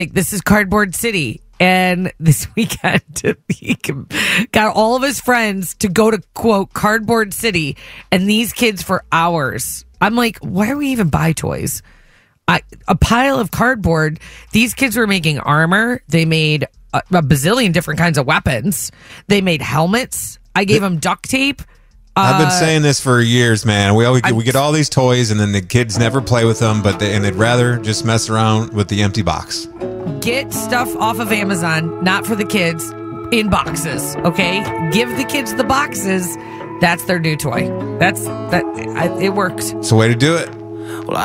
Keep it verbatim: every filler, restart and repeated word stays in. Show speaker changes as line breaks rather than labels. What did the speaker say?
like, this is Cardboard City. And this weekend, he got all of his friends to go to, quote, Cardboard City. And these kids for hours. I'm like, why do we even buy toys? I, a pile of cardboard. These kids were making armor. They made a, a bazillion different kinds of weapons. They made helmets. I gave them duct tape.
I've been
Uh,
saying this for years, man. We always, we get all these toys, and then the kids never play with them, but they, and they'd rather just mess around with the empty box.
Get stuff off of Amazon, not for the kids, in boxes. Okay, give the kids the boxes. That's their new toy. That's that. I, it works.
It's a way to do it.